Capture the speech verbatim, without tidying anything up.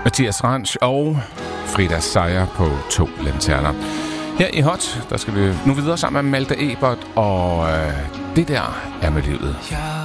Mathias Ranch og Frida Seier på To Lanterner. Her i Hot, der skal vi nu videre sammen med Malte Ebert, og øh, det der er med livet.